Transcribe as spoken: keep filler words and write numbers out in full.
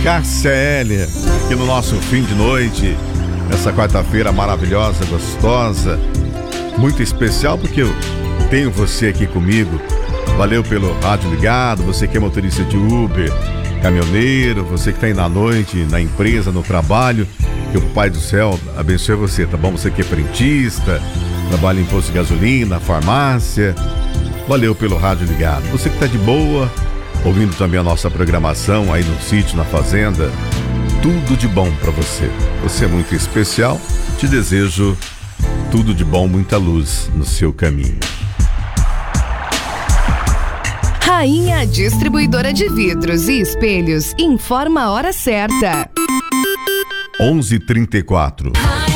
Cássia Hélia, aqui no nosso fim de noite, essa quarta-feira maravilhosa, gostosa, muito especial, porque eu tenho você aqui comigo. Valeu pelo rádio ligado, você que é motorista de Uber, caminhoneiro, você que está aí na noite, na empresa, no trabalho, que o Pai do Céu abençoe você, tá bom? Você que é frentista, trabalha em posto de gasolina, farmácia, valeu pelo rádio ligado. Você que está de boa, ouvindo também a nossa programação aí no sítio, na fazenda, tudo de bom para você. Você é muito especial, te desejo tudo de bom, muita luz no seu caminho. Rainha Distribuidora de Vidros e Espelhos informa a hora certa. onze e trinta e quatro.